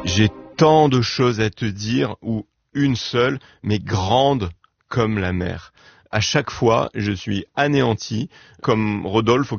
J'ai tant de choses à te dire, ou une seule, mais grande comme la mer. À chaque fois, je suis anéanti, comme Rodolphe